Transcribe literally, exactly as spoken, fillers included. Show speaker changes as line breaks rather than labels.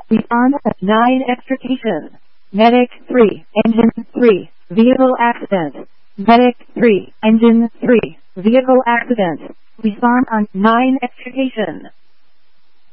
Respond at nine extrication. Medic three, Engine three, Vehicle accident. Medic three, Engine three, Vehicle accident. Respond on nine extrication.